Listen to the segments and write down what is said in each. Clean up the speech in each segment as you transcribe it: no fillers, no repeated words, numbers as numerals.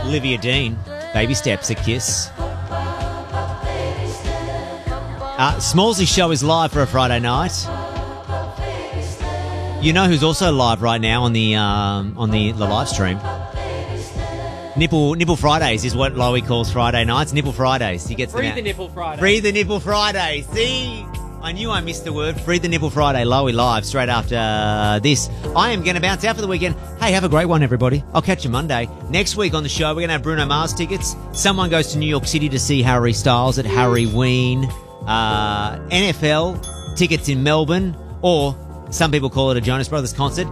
Olivia Dean, Baby Steps, a Kiss. Smallsy's show is live for a Friday night. You know who's also live right now on the live stream? Nipple Fridays is what Lowy calls Friday nights. Nipple Fridays. He gets Free them the out. Nipple Friday. Free the Nipple Friday. See? I knew I missed the word. Free the Nipple Friday. Lowy live straight after this. I am going to bounce out for the weekend. Hey, have a great one, everybody. I'll catch you Monday. Next week on the show, we're going to have Bruno Mars tickets. Someone goes to New York City to see Harry Styles at Harry Ween. NFL tickets in Melbourne, or some people call it a Jonas Brothers concert.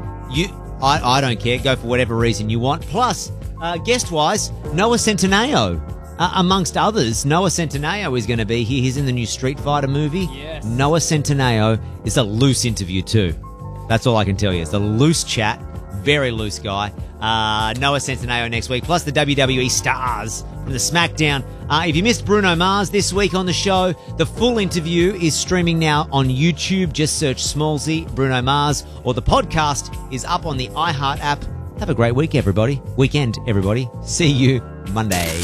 I don't care. Go for whatever reason you want. Plus, guest-wise, Noah Centineo. Amongst others, Noah Centineo is going to be here. He's in the new Street Fighter movie. Yes. Noah Centineo is a loose interview too. That's all I can tell you. It's a loose chat. Very loose guy. Noah Centineo next week, plus the WWE stars from the SmackDown. If you missed Bruno Mars this week on the show, the full interview is streaming now on YouTube. Just search Smallsy, Bruno Mars, or the podcast is up on the iHeart app. Have a great weekend, everybody. See you Monday.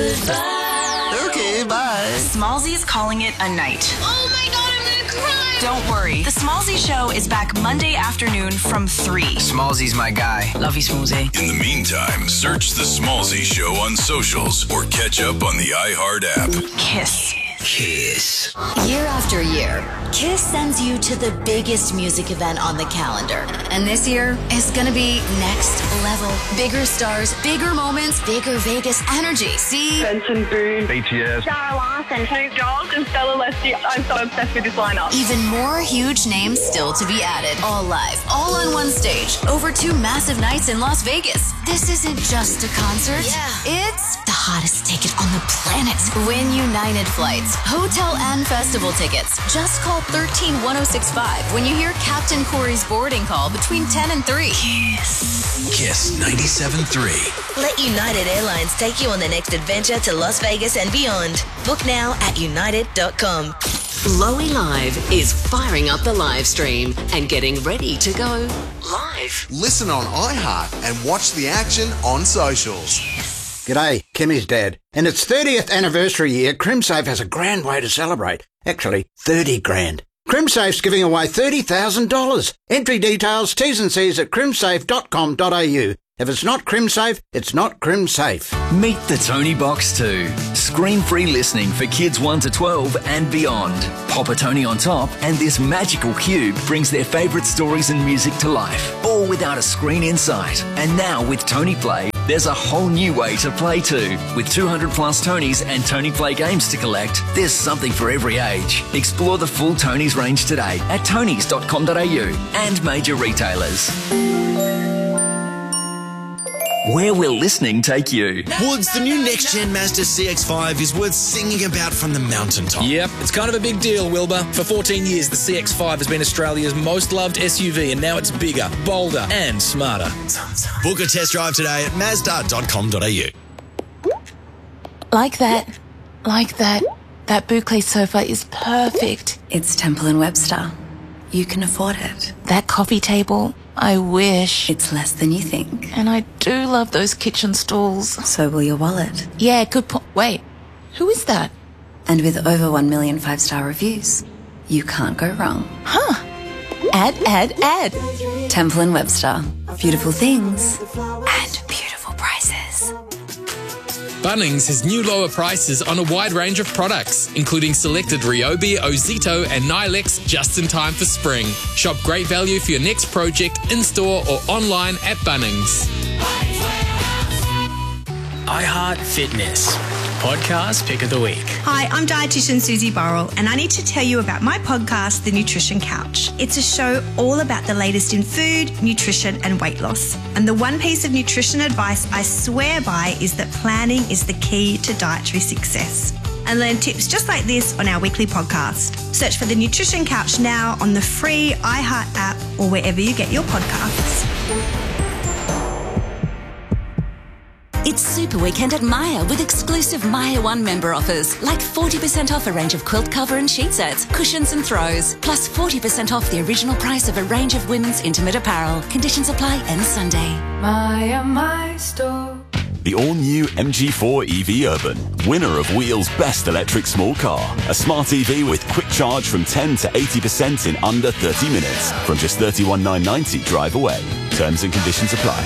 Goodbye. Okay, bye. Smallsy is calling it a night. Oh my God, I'm gonna cry. Don't worry. The Smallsy Show is back Monday afternoon from 3. Smallsy's my guy. Love you, Smallsy. In the meantime, search The Smallsy Show on socials or catch up on the iHeart app. Kiss. Kiss. Year after year, KISS sends you to the biggest music event on the calendar. And this year is gonna be next level. Bigger stars, bigger moments, bigger Vegas energy. See? Benson Boone, BTS, Sarah Larson, Snoop Dogg, and Stella Leslie. I'm so obsessed with this lineup. Even more huge names still to be added. All live, all on one stage, over 2 massive nights in Las Vegas. This isn't just a concert. Yeah. It's the hottest ticket on the planet. Win United flights, hotel and festival tickets. Just call 131065 when you hear Captain Corey's boarding call between 10 and 3. Kiss 97.3. Let United Airlines take you on the next adventure to Las Vegas and beyond. Book now at united.com. Lowy Live is firing up the live stream and getting ready to go live. Listen on iHeart and watch the action on socials. G'day, Kimmy's dad. In its 30th anniversary year, CrimSafe has a grand way to celebrate. Actually, 30 grand. CrimSafe's giving away $30,000. Entry details, T's and C's at crimsafe.com.au. If it's not CrimSafe, it's not CrimSafe. Meet the Tony Box 2. Screen-free listening for kids 1 to 12 and beyond. Pop a Tony on top and this magical cube brings their favourite stories and music to life, all without a screen in sight. And now with Tony Play, there's a whole new way to play too. With 200 plus Tonys and Tony Play games to collect, there's something for every age. Explore the full Tonys range today at tonys.com.au and major retailers. Where will listening take you? Woods, the new next-gen Mazda CX-5 is worth singing about from the mountaintop. Yep, it's kind of a big deal, Wilbur. For 14 years, the CX-5 has been Australia's most loved SUV, and now it's bigger, bolder, and smarter. Book a test drive today at mazda.com.au. Like that. That boucle sofa is perfect. It's Temple & Webster. You can afford it. That coffee table, I wish. It's less than you think. And I do love those kitchen stools. So will your wallet. Yeah, good point. Wait, who is that? And with over 1 million 5-star reviews, you can't go wrong. Huh. Add. Temple & Webster. Beautiful things and beautiful prices. Bunnings has new lower prices on a wide range of products, including selected Ryobi, Ozito and Nilex just in time for spring. Shop great value for your next project in-store or online at Bunnings. iHeart Fitness. Podcast Pick of the Week. Hi, I'm dietitian Susie Burrell, and I need to tell you about my podcast, The Nutrition Couch. It's a show all about the latest in food, nutrition, and weight loss. And the one piece of nutrition advice I swear by is that planning is the key to dietary success. And learn tips just like this on our weekly podcast. Search for The Nutrition Couch now on the free iHeart app or wherever you get your podcasts. It's Super Weekend at Myer with exclusive Myer One member offers, like 40% off a range of quilt cover and sheet sets, cushions and throws, plus 40% off the original price of a range of women's intimate apparel. Conditions apply end Sunday. Myer, my store. the all-new MG4 EV Urban, winner of Wheel's Best Electric Small Car. A smart EV with quick charge from 10 to 80% in under 30 minutes. From just $31,990 drive away. Terms and conditions apply.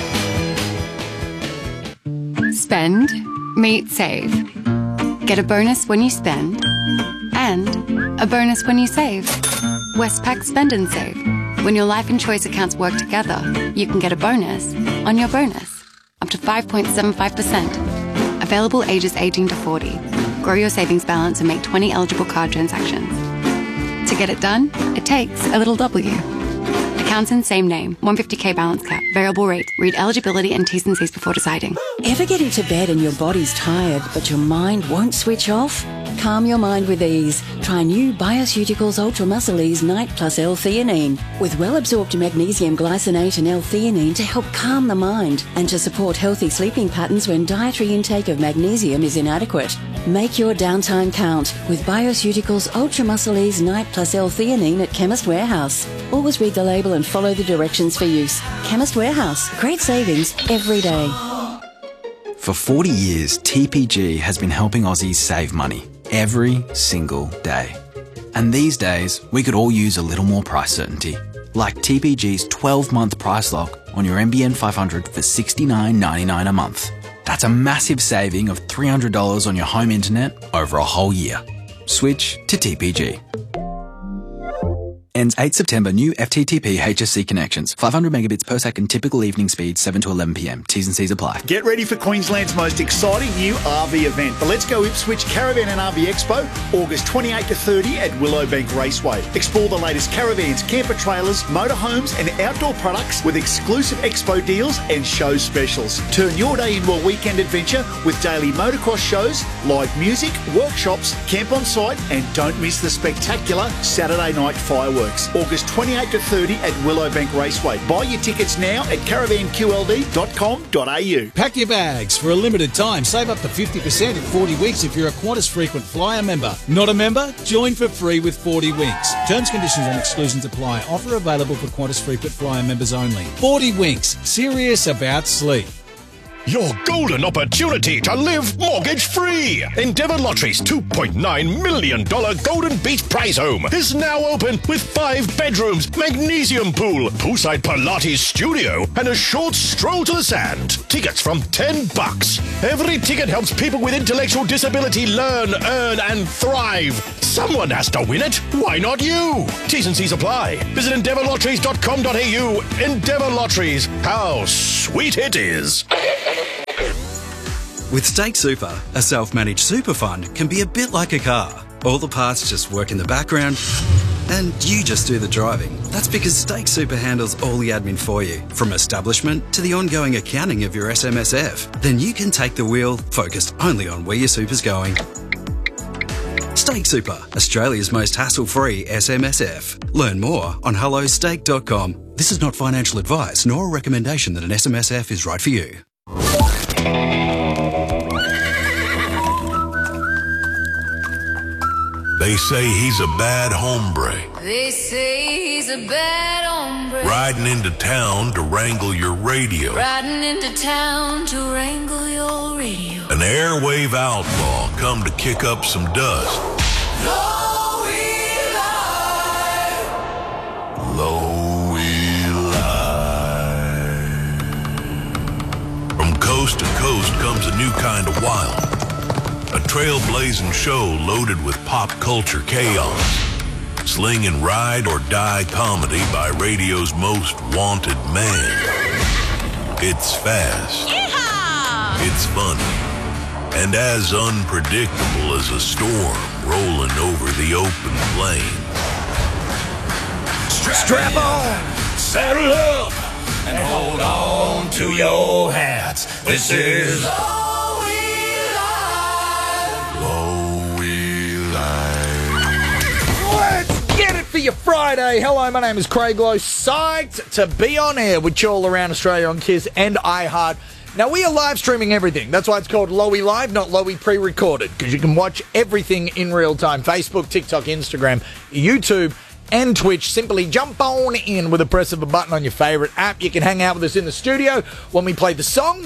Spend, meet, save. Get a bonus when you spend, and a bonus when you save. Westpac Spend and Save. When your life and choice accounts work together, you can get a bonus on your bonus, up to 5.75%. Available ages 18 to 40. Grow your savings balance and make 20 eligible card transactions. To get it done, it takes a little W. Accounts in same name, 150k balance cap, variable rate. Read eligibility and T's and C's before deciding. Ever get into bed and your body's tired, but your mind won't switch off? Calm your mind with ease. Try new Bioceuticals Ultra Muscle Ease Night Plus L-theanine with well-absorbed magnesium glycinate and L-theanine to help calm the mind and to support healthy sleeping patterns when dietary intake of magnesium is inadequate. Make your downtime count with Bioceuticals Ultra Muscle Ease Night Plus L-theanine at Chemist Warehouse. Always read the label and follow the directions for use. Chemist Warehouse. Great savings every day. For 40 years, TPG has been helping Aussies save money every single day. And these days, we could all use a little more price certainty. Like TPG's 12-month price lock on your NBN 500 for $69.99 a month. That's a massive saving of $300 on your home internet over a whole year. Switch to TPG. Ends 8 September. New FTTP HSC connections. 500 megabits per second. Typical evening speed 7 to 11 p.m. T's and C's apply. Get ready for Queensland's most exciting new RV event, the Let's Go Ipswich Caravan and RV Expo, August 28 to 30 at Willowbank Raceway. Explore the latest caravans, camper trailers, motorhomes and outdoor products with exclusive expo deals and show specials. Turn your day into a weekend adventure with daily motocross shows, live music, workshops, camp on site and don't miss the spectacular Saturday night fireworks. August 28 to 30 at Willowbank Raceway. Buy your tickets now at caravanqld.com.au. Pack your bags. For a limited time, save up to 50% in 40 weeks if you're a Qantas Frequent Flyer member. Not a member? Join for free with 40 Winks. Terms, conditions and exclusions apply. Offer available for Qantas Frequent Flyer members only. 40 Winks. Serious about sleep. Your golden opportunity to live mortgage-free. Endeavour Lottery's $2.9 million Golden Beach Prize Home is now open with 5 bedrooms, magnesium pool, poolside Pilates studio, and a short stroll to the sand. Tickets from $10. Every ticket helps people with intellectual disability learn, earn, and thrive. Someone has to win it. Why not you? T's and C's apply. Visit endeavourlotteries.com.au. Endeavour Lotteries. How sweet it is. With Stake Super, a self-managed super fund can be a bit like a car. All the parts just work in the background and you just do the driving. That's because Stake Super handles all the admin for you, from establishment to the ongoing accounting of your SMSF. Then you can take the wheel, focused only on where your super's going. Stake Super, Australia's most hassle-free SMSF. Learn more on hellostake.com. This is not financial advice nor a recommendation that an SMSF is right for you. They say he's a bad hombre. They say he's a bad hombre. Riding into town to wrangle your radio. Riding into town to wrangle your radio. An airwave outlaw come to kick up some dust. Low Eli. Low Eli. From coast to coast comes a new kind of wild. A trailblazing show loaded with pop culture chaos. Slinging ride or die comedy by radio's most wanted man. It's fast. Yeehaw! It's funny. And as unpredictable as a storm rolling over the open plains. Strap on, saddle up, and hold on to your hats. This is Get it for your Friday. Hello, my name is Craig Lowe. Psyched to be on air with you all around Australia on KISS and iHeart. Now, we are live streaming everything. That's why it's called Lowy Live, not Lowy Pre-Recorded, because you can watch everything in real time. Facebook, TikTok, Instagram, YouTube, and Twitch. Simply jump on in with a press of a button on your favourite app. You can hang out with us in the studio when we play the songs.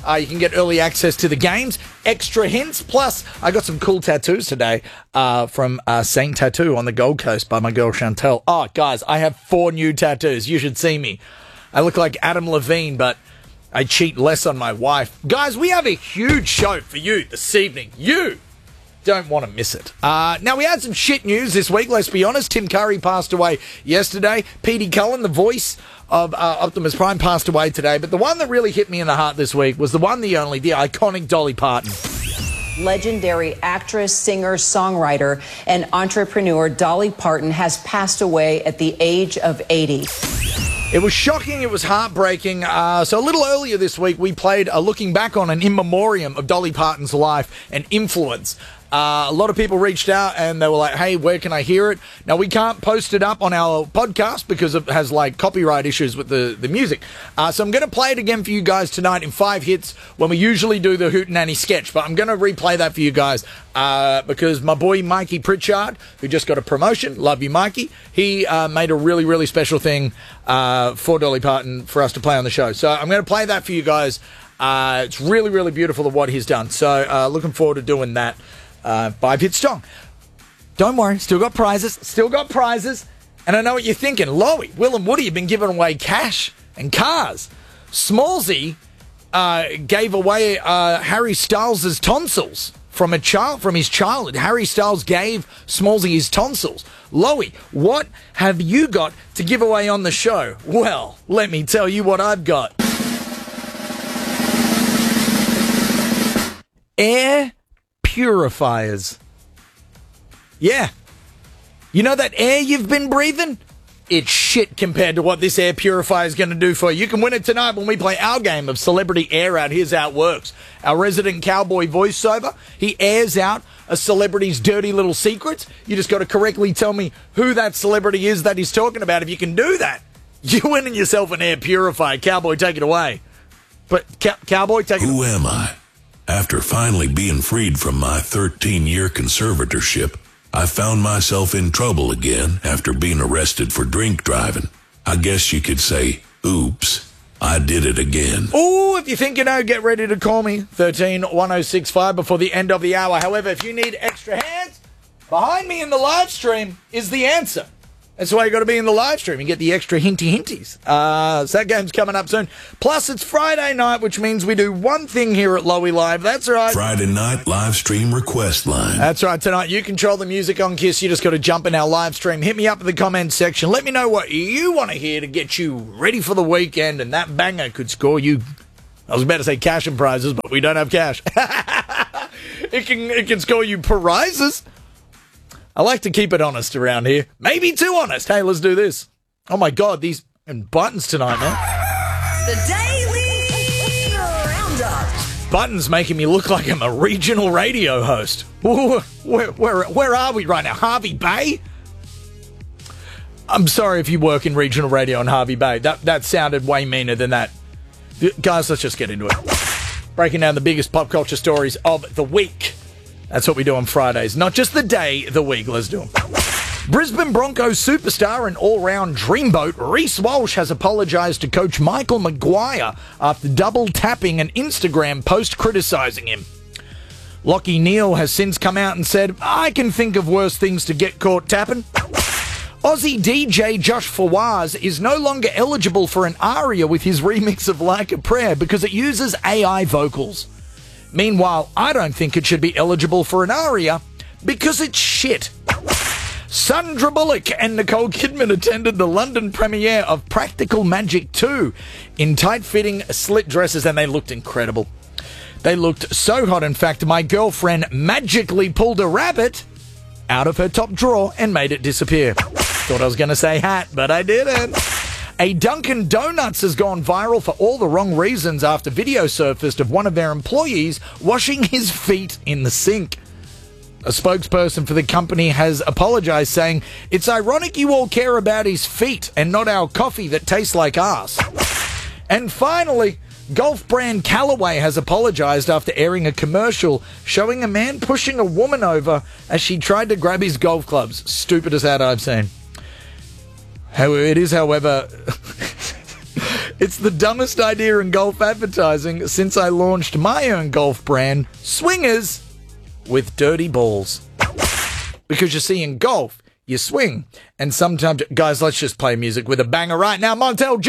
You can get early access to the games, extra hints, plus I got some cool tattoos today from Saint Tattoo on the Gold Coast by my girl Chantel. Oh, guys, I have 4 new tattoos. You should see me. I look like Adam Levine, but I cheat less on my wife. Guys, we have a huge show for you this evening. You don't want to miss it. Now, we had some shit news this week, let's be honest. Tim Curry passed away yesterday. Petey Cullen, the voice of Optimus Prime, passed away today. But the one that really hit me in the heart this week was the one, the only, the iconic Dolly Parton. Legendary actress, singer, songwriter, and entrepreneur Dolly Parton has passed away at the age of 80. It was shocking. It was heartbreaking. So a little earlier this week, we played a looking back on an in memoriam of Dolly Parton's life and influence. A lot of people reached out and they were like, hey, where can I hear it? Now, we can't post it up on our podcast because it has like copyright issues with the music. So I'm going to play it again for you guys tonight in 5 hits when we usually do the Hootenanny sketch. But I'm going to replay that for you guys because my boy Mikey Pritchard, who just got a promotion, love you, Mikey, he made a really, really special thing for Dolly Parton for us to play on the show. So I'm going to play that for you guys. It's really, really beautiful of what he's done. So looking forward to doing that. 5 hit song. Don't worry, still got prizes. And I know what you're thinking. Lowy, Will and Woody have been giving away cash and cars. Smallsy gave away Harry Styles' tonsils from his childhood. Harry Styles gave Smallsy his tonsils. Lowy, what have you got to give away on the show? Well, let me tell you what I've got. Air purifiers. Yeah. You know that air you've been breathing? It's shit compared to what this air purifier is going to do for you. You can win it tonight when we play our game of Celebrity Air Out. Here's how it works. Our resident cowboy voiceover, he airs out a celebrity's dirty little secrets. You just got to correctly tell me who that celebrity is that he's talking about. If you can do that, you're winning yourself an air purifier. Cowboy, take it away. But Cowboy, take it away. Who am I? After finally being freed from my 13-year conservatorship, I found myself in trouble again after being arrested for drink driving. I guess you could say, oops, I did it again. Ooh, if you think you know, get ready to call me. 13-1065 before the end of the hour. However, if you need extra hands, behind me in the live stream is the answer. That's why you got to be in the live stream. You get the extra hinties. So that game's coming up soon. Plus, it's Friday night, which means we do one thing here at Lowy Live. That's right. Friday night live stream request line. That's right. Tonight, you control the music on KISS. You just got to jump in our live stream. Hit me up in the comments section. Let me know what you want to hear to get you ready for the weekend. And that banger could score you, I was about to say cash and prizes, but we don't have cash. It can score you prizes. I like to keep it honest around here. Maybe too honest. Hey, let's do this. Oh, my God. These buttons tonight, man. The Daily Roundup. Buttons making me look like I'm a regional radio host. Ooh, where are we right now? Harvey Bay? I'm sorry if you work in regional radio in Harvey Bay. That sounded way meaner than that. Guys, let's just get into it. Breaking down the biggest pop culture stories of the week. That's what we do on Fridays. Not just the day, the week. Let's do them. Brisbane Broncos superstar and all-round dreamboat Reece Walsh has apologised to coach Michael Maguire after double-tapping an Instagram post criticising him. Lachie Neale has since come out and said, I can think of worse things to get caught tapping. Aussie DJ Josh Fawaz is no longer eligible for an aria with his remix of Like a Prayer because it uses AI vocals. Meanwhile, I don't think it should be eligible for an aria because it's shit. Sandra Bullock and Nicole Kidman attended the London premiere of Practical Magic 2 in tight-fitting slit dresses, and they looked incredible. They looked so hot, in fact, my girlfriend magically pulled a rabbit out of her top drawer and made it disappear. Thought I was going to say hat, but I didn't. A Dunkin' Donuts has gone viral for all the wrong reasons after video surfaced of one of their employees washing his feet in the sink. A spokesperson for the company has apologized, saying, it's ironic you all care about his feet and not our coffee that tastes like arse. And finally, golf brand Callaway has apologized after airing a commercial showing a man pushing a woman over as she tried to grab his golf clubs. Stupidest ad I've seen. It is, however, It's the dumbest idea in golf advertising since I launched my own golf brand, Swingers, with dirty balls. Because you see, in golf, you swing. And sometimes, guys, let's just play music with a banger right now. Montel